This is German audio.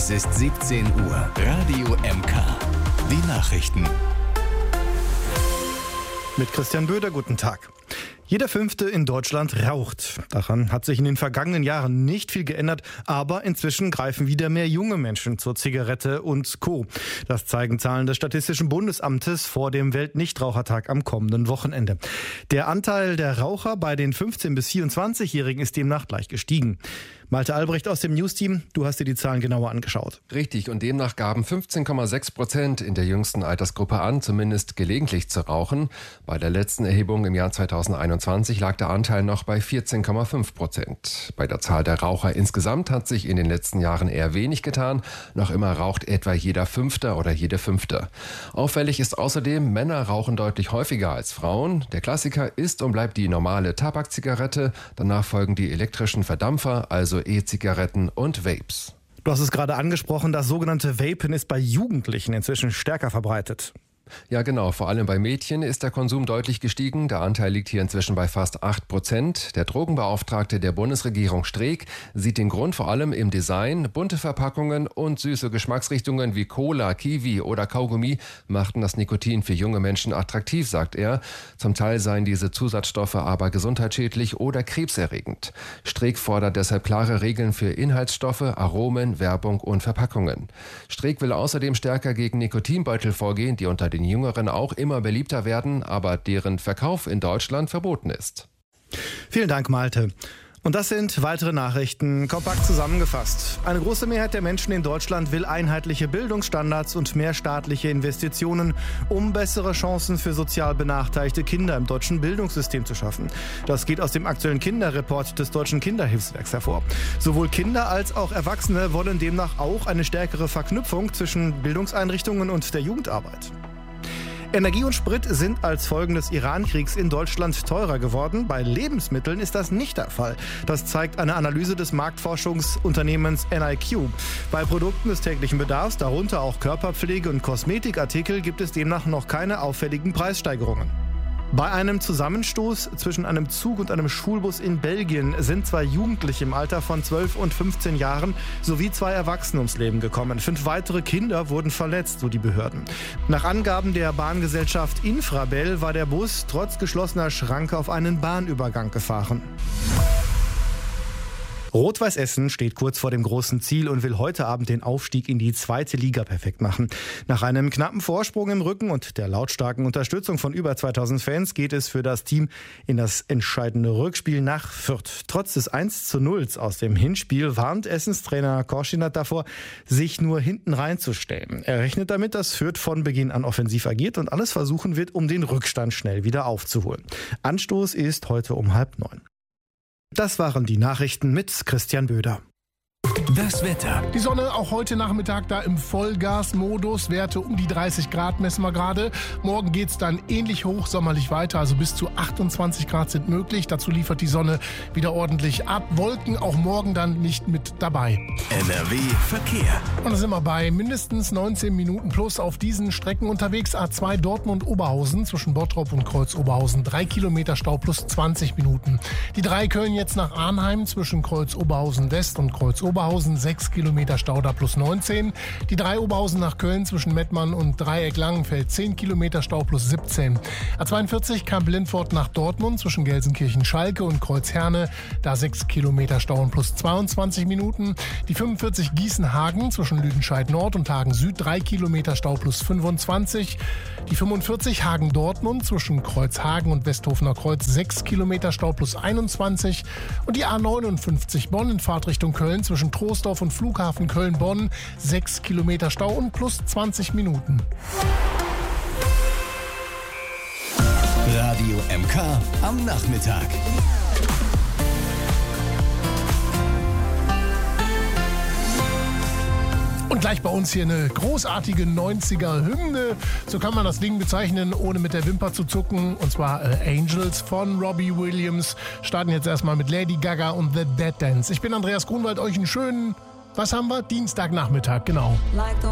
Es ist 17 Uhr. Radio MK. Die Nachrichten. Mit Christian Böder, guten Tag. Jeder Fünfte in Deutschland raucht. Daran hat sich in den vergangenen Jahren nicht viel geändert, aber inzwischen greifen wieder mehr junge Menschen zur Zigarette und Co. Das zeigen Zahlen des Statistischen Bundesamtes vor dem Weltnichtrauchertag am kommenden Wochenende. Der Anteil der Raucher bei den 15- bis 24-Jährigen ist demnach gleich gestiegen. Malte Albrecht aus dem News-Team, du hast dir die Zahlen genauer angeschaut. Richtig, und demnach gaben 15,6% in der jüngsten Altersgruppe an, zumindest gelegentlich zu rauchen. Bei der letzten Erhebung im Jahr 2021 lag der Anteil noch bei 14,5%. Bei der Zahl der Raucher insgesamt hat sich in den letzten Jahren eher wenig getan. Noch immer raucht etwa jeder Fünfte oder jede Fünfte. Auffällig ist außerdem, Männer rauchen deutlich häufiger als Frauen. Der Klassiker ist und bleibt die normale Tabakzigarette. Danach folgen die elektrischen Verdampfer, also E-Zigaretten und Vapes. Du hast es gerade angesprochen, das sogenannte Vapen ist bei Jugendlichen inzwischen stärker verbreitet. Ja, genau. Vor allem bei Mädchen ist der Konsum deutlich gestiegen. Der Anteil liegt hier inzwischen bei fast 8%. Der Drogenbeauftragte der Bundesregierung Streeck sieht den Grund vor allem im Design. Bunte Verpackungen und süße Geschmacksrichtungen wie Cola, Kiwi oder Kaugummi machten das Nikotin für junge Menschen attraktiv, sagt er. Zum Teil seien diese Zusatzstoffe aber gesundheitsschädlich oder krebserregend. Streeck fordert deshalb klare Regeln für Inhaltsstoffe, Aromen, Werbung und Verpackungen. Streeck will außerdem stärker gegen Nikotinbeutel vorgehen, die unter den Jüngeren auch immer beliebter werden, aber deren Verkauf in Deutschland verboten ist. Vielen Dank, Malte. Und das sind weitere Nachrichten, kompakt zusammengefasst. Eine große Mehrheit der Menschen in Deutschland will einheitliche Bildungsstandards und mehr staatliche Investitionen, um bessere Chancen für sozial benachteiligte Kinder im deutschen Bildungssystem zu schaffen. Das geht aus dem aktuellen Kinderreport des Deutschen Kinderhilfswerks hervor. Sowohl Kinder als auch Erwachsene wollen demnach auch eine stärkere Verknüpfung zwischen Bildungseinrichtungen und der Jugendarbeit. Energie und Sprit sind als Folgen des Iran-Kriegs in Deutschland teurer geworden. Bei Lebensmitteln ist das nicht der Fall. Das zeigt eine Analyse des Marktforschungsunternehmens NIQ. Bei Produkten des täglichen Bedarfs, darunter auch Körperpflege- und Kosmetikartikel, gibt es demnach noch keine auffälligen Preissteigerungen. Bei einem Zusammenstoß zwischen einem Zug und einem Schulbus in Belgien sind 2 Jugendliche im Alter von 12 und 15 Jahren sowie 2 Erwachsene ums Leben gekommen. 5 weitere Kinder wurden verletzt, so die Behörden. Nach Angaben der Bahngesellschaft Infrabel war der Bus trotz geschlossener Schranke auf einen Bahnübergang gefahren. Rot-Weiß Essen steht kurz vor dem großen Ziel und will heute Abend den Aufstieg in die 2. Liga perfekt machen. Nach einem knappen Vorsprung im Rücken und der lautstarken Unterstützung von über 2000 Fans geht es für das Team in das entscheidende Rückspiel nach Fürth. Trotz des 1:0 aus dem Hinspiel warnt Essens Trainer Korschinat davor, sich nur hinten reinzustellen. Er rechnet damit, dass Fürth von Beginn an offensiv agiert und alles versuchen wird, um den Rückstand schnell wieder aufzuholen. Anstoß ist heute um 8:30. Das waren die Nachrichten mit Christian Böder. Das Wetter. Die Sonne auch heute Nachmittag da im Vollgasmodus. Werte um die 30 Grad messen wir gerade. Morgen geht es dann ähnlich hochsommerlich weiter, also bis zu 28 Grad sind möglich. Dazu liefert die Sonne wieder ordentlich ab. Wolken auch morgen dann nicht mit dabei. NRW Verkehr. Und da sind wir bei mindestens 19 Minuten plus auf diesen Strecken unterwegs. A2 Dortmund-Oberhausen zwischen Bottrop und Kreuz-Oberhausen. 3 Kilometer Stau plus 20 Minuten. Die 3 Köln jetzt nach Arnheim zwischen Kreuz-Oberhausen West und Kreuz-Oberhausen. 6 Kilometer Stau da plus 19. Die 3 Oberhausen nach Köln zwischen Mettmann und Dreieck Langenfeld 10 Kilometer Stau plus 17. A42 Kamp-Lindfort nach Dortmund zwischen Gelsenkirchen-Schalke und Kreuz-Herne. Da 6 Kilometer Stau und plus 22 Minuten. Die 45 Gießen-Hagen zwischen Lüdenscheid-Nord und Hagen-Süd 3 Kilometer Stau plus 25. Die 45 Hagen-Dortmund zwischen Kreuzhagen und Westhofener Kreuz 6 Kilometer Stau plus 21. Und die A59 Bonn in Fahrtrichtung Köln zwischen Troisdorf und Flughafen Köln-Bonn 6 Kilometer Stau und plus 20 Minuten. Radio MK am Nachmittag. Und gleich bei uns hier eine großartige 90er-Hymne. So kann man das Ding bezeichnen, ohne mit der Wimper zu zucken. Und zwar Angels von Robbie Williams. Starten jetzt erstmal mit Lady Gaga und The Dead Dance. Ich bin Andreas Grunwald, euch einen schönen, was haben wir? Dienstagnachmittag, genau. Like the